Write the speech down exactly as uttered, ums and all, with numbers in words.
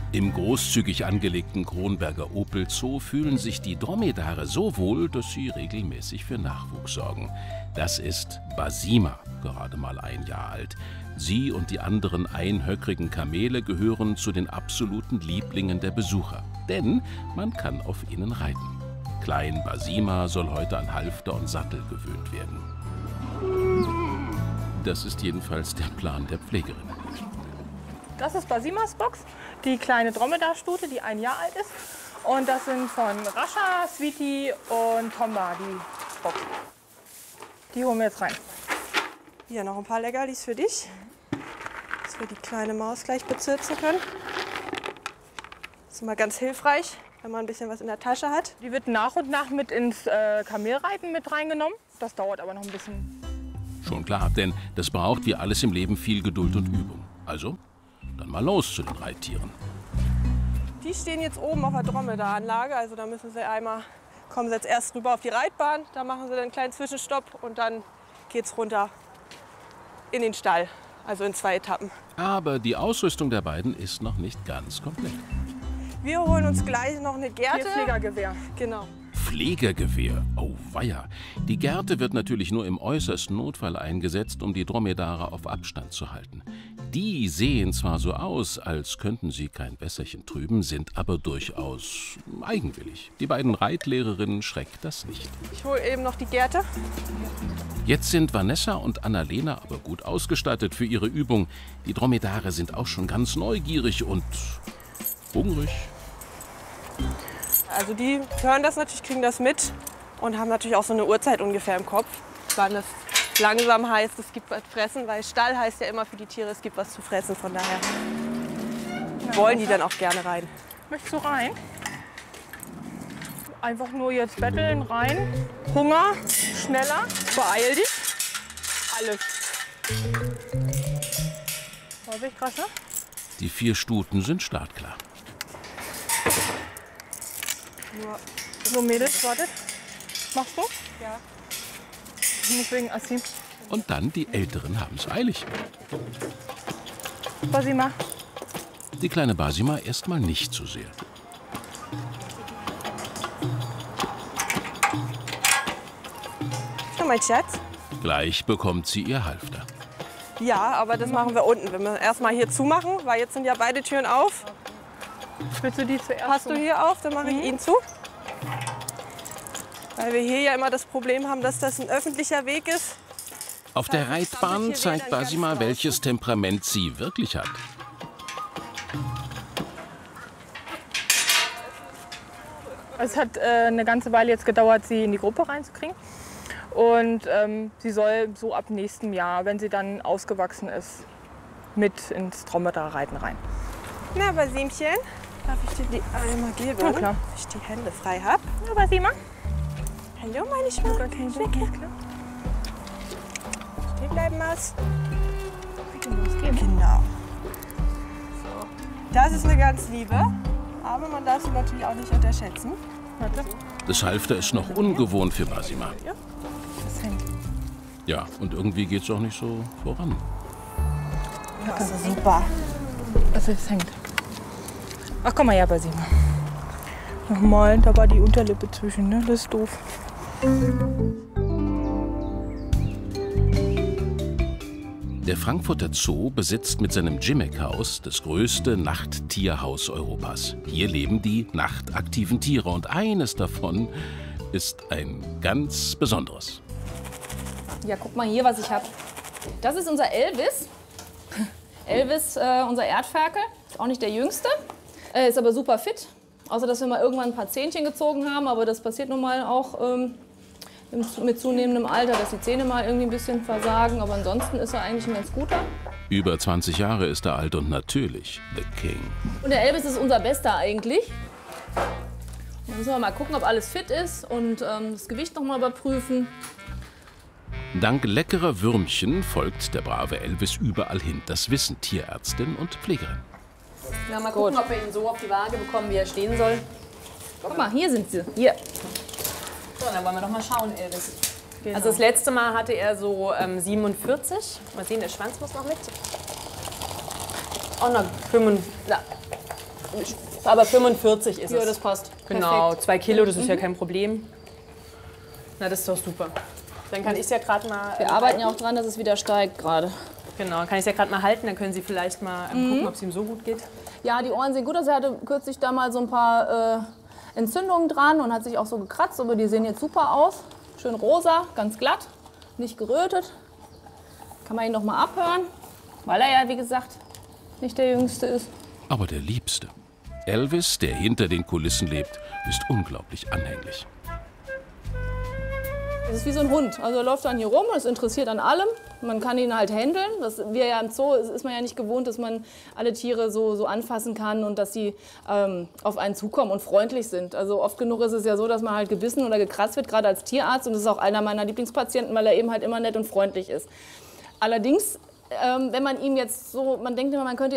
Im großzügig angelegten Kronberger Opel Zoo fühlen sich die Dromedare so wohl, dass sie regelmäßig für Nachwuchs sorgen. Das ist Basima, gerade mal ein Jahr alt. Sie und die anderen einhöckrigen Kamele gehören zu den absoluten Lieblingen der Besucher. Denn man kann auf ihnen reiten. Klein Basima soll heute an Halfter und Sattel gewöhnt werden. Das ist jedenfalls der Plan der Pflegerin. Das ist Basimas Box, die kleine Dromedarstute, die ein Jahr alt ist. Und das sind von Rascha, Sweetie und Tomba die Box. Die holen wir jetzt rein. Hier noch ein paar Leckerlis für dich, dass wir die kleine Maus gleich bezirzen können. Das ist immer ganz hilfreich, wenn man ein bisschen was in der Tasche hat. Die wird nach und nach mit ins äh, Kamelreiten mit reingenommen. Das dauert aber noch ein bisschen. Schon klar, denn das braucht wie alles im Leben viel Geduld und Übung. Also, dann mal los zu den Reittieren. Die stehen jetzt oben auf der Dromedaranlage, also da müssen sie einmal, kommen sie jetzt erst rüber auf die Reitbahn, da machen sie dann einen kleinen Zwischenstopp und dann geht's runter in den Stall, also in zwei Etappen. Aber die Ausrüstung der beiden ist noch nicht ganz komplett. Wir holen uns gleich noch eine Gerte. Hier Pflegergewehr. Genau. Pflegergewehr, oh weia. Die Gerte wird natürlich nur im äußersten Notfall eingesetzt, um die Dromedare auf Abstand zu halten. Die sehen zwar so aus, als könnten sie kein Wässerchen trüben, sind aber durchaus eigenwillig. Die beiden Reitlehrerinnen schreckt das nicht. Ich hole eben noch die Gerte. Jetzt sind Vanessa und Annalena aber gut ausgestattet für ihre Übung. Die Dromedare sind auch schon ganz neugierig und hungrig. Also die hören das natürlich, kriegen das mit und haben natürlich auch so eine Uhrzeit ungefähr im Kopf, wann es langsam heißt, es gibt was zu fressen, weil Stall heißt ja immer für die Tiere, es gibt was zu fressen. Von daher wollen die dann auch gerne rein. Möchtest du rein? Einfach nur jetzt betteln, rein. Hunger, schneller, beeil dich. Alles. Vorsicht, Rasche. Die vier Stuten sind startklar. So, Mädels, wartet. Machst du? Ja. Ich muss wegen Assi. Und dann die Älteren haben es eilig. Basima. Die kleine Basima erstmal nicht so sehr. So, mein Schatz. Gleich bekommt sie ihr Halfter. Ja, aber das machen wir unten. Wir müssen erstmal hier zumachen, weil jetzt sind ja beide Türen auf. Willst du die zuerst? Hast du hier auf, dann mache ich ihn zu. Weil wir hier ja immer das Problem haben, dass das ein öffentlicher Weg ist. Auf der Reitbahn zeigt Basima, welches Temperament sie wirklich hat. Es hat äh, eine ganze Weile jetzt gedauert, sie in die Gruppe reinzukriegen. Und ähm, sie soll so ab nächstem Jahr, wenn sie dann ausgewachsen ist, mit ins Dromedar-Reiten rein. Na, Basimchen, darf ich dir die einmal geben, Na klar. dass ich die Hände frei habe? Ja, Basima. Hallo, meine Schmuck. Stehen bleiben, Maus. Genau. So. Das ist eine ganz liebe, aber man darf sie natürlich auch nicht unterschätzen. Warte. Das Halfter ist noch ungewohnt für Basima. Ja, das hängt. Ja, und irgendwie geht es auch nicht so voran. Ja, das ist super. Also es hängt. Ach, komm mal her, Basima. Nochmal, da war die Unterlippe zwischen, ne? Das ist doof. Der Frankfurter Zoo besitzt mit seinem Jimmick-Haus das größte Nachttierhaus Europas. Hier leben die nachtaktiven Tiere und eines davon ist ein ganz besonderes. Ja, guck mal hier, was ich habe. Das ist unser Elvis. Elvis, äh, unser Erdferkel. Ist auch nicht der jüngste. Äh, ist aber super fit. Außer, dass wir mal irgendwann ein paar Zähnchen gezogen haben. Aber das passiert nun mal auch ähm, mit zunehmendem Alter, dass die Zähne mal irgendwie ein bisschen versagen. Aber ansonsten ist er eigentlich ein ganz guter. Über zwanzig Jahre ist er alt und natürlich the King. Und der Elvis ist unser Bester eigentlich. Da müssen wir mal gucken, ob alles fit ist und ähm, das Gewicht noch mal überprüfen. Dank leckerer Würmchen folgt der brave Elvis überall hin. Das wissen Tierärztin und Pflegerin. Ja, mal gucken, Gut. ob wir ihn so auf die Waage bekommen, wie er stehen soll. Guck mal, hier sind sie. Hier. So, dann wollen wir noch mal schauen, Elvis. Genau. Also das letzte Mal hatte er so ähm, siebenundvierzig. Mal sehen, der Schwanz muss noch mit. Auch noch Aber fünfundvierzig ist Ja, es. das passt. Genau, Perfekt. zwei Kilo, das ist ja kein Problem. Na, das ist doch super. Dann kann ich es ja gerade mal. Wir ähm, arbeiten ja auch dran, dass es wieder steigt gerade. Genau, kann ich es ja gerade mal halten, dann können Sie vielleicht mal ähm, gucken, ob es ihm so gut geht. Ja, die Ohren sehen gut aus. Er hatte kürzlich da mal so ein paar äh, Entzündungen dran und hat sich auch so gekratzt, aber die sehen jetzt super aus. Schön rosa, ganz glatt, nicht gerötet. Kann man ihn noch mal abhören, weil er ja, wie gesagt, nicht der Jüngste ist. Aber der Liebste. Elvis, der hinter den Kulissen lebt, ist unglaublich anhänglich. Es ist wie so ein Hund. Also er läuft dann hier rum, ist interessiert an allem. Man kann ihn halt handeln. Das, wir ja im Zoo ist man ja nicht gewohnt, dass man alle Tiere so, so anfassen kann und dass sie ähm, auf einen zukommen und freundlich sind. Also oft genug ist es ja so, dass man halt gebissen oder gekratzt wird, gerade als Tierarzt. Und das ist auch einer meiner Lieblingspatienten, weil er eben halt immer nett und freundlich ist. Allerdings, ähm, wenn man ihm jetzt so, man denkt immer, man könnte